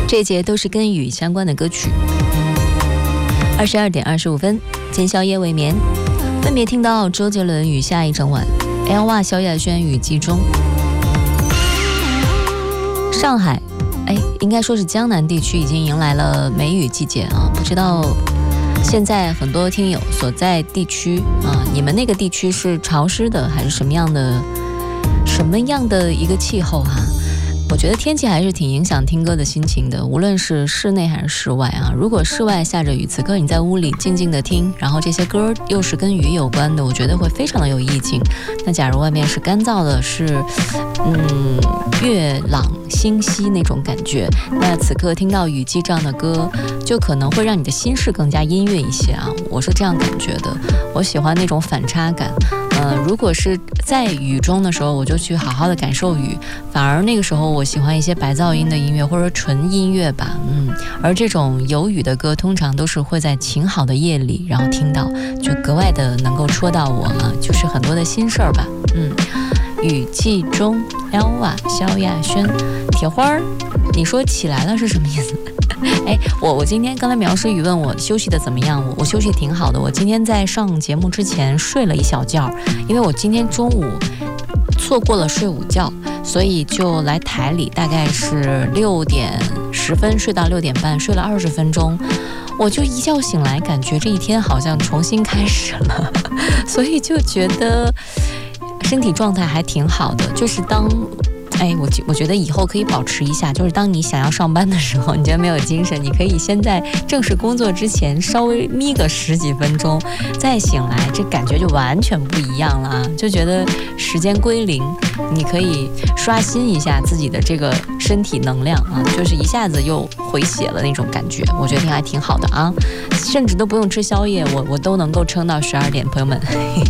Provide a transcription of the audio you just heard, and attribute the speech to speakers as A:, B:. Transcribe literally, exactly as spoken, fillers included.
A: 这一节都是跟雨相关的歌曲。二十二点二十五分，今宵夜未眠，分别听到周杰伦《雨下一整晚》，L Y 萧亚轩《雨季中》。上海，哎，应该说是江南地区已经迎来了梅雨季节啊，不知道现在很多听友所在地区啊，你们那个地区是潮湿的还是什么样的什么样的一个气候啊？我觉得天气还是挺影响听歌的心情的，无论是室内还是室外啊。如果室外下着雨，此刻你在屋里静静的听，然后这些歌又是跟雨有关的，我觉得会非常的有意境。那假如外面是干燥的，是嗯月朗星稀那种感觉，那此刻听到雨季这样的歌，就可能会让你的心事更加音乐一些啊。我是这样感觉的，我喜欢那种反差感。呃，如果是在雨中的时候，我就去好好的感受雨，反而那个时候我喜欢一些白噪音的音乐或者纯音乐吧，嗯，而这种有雨的歌通常都是会在晴好的夜里，然后听到，就格外的能够戳到我啊，就是很多的心事儿吧，嗯。雨季中 ，L 啊，萧亚轩，铁花儿，你说起来了是什么意思？哎，我我今天刚才苗诗雨问我休息的怎么样，我我休息挺好的。我今天在上节目之前睡了一小觉，因为我今天中午错过了睡午觉，所以就来台里，大概是六点十分睡到六点半，睡了二十分钟。我就一觉醒来，感觉这一天好像重新开始了，所以就觉得身体状态还挺好的。就是当哎，我我觉得以后可以保持一下，就是当你想要上班的时候，你觉得没有精神，你可以先在正式工作之前稍微眯个十几分钟，再醒来，这感觉就完全不一样了啊！就觉得时间归零，你可以刷新一下自己的这个身体能量啊，就是一下子又回血了那种感觉，我觉得还挺好的啊，甚至都不用吃宵夜，我我都能够撑到十二点，朋友们。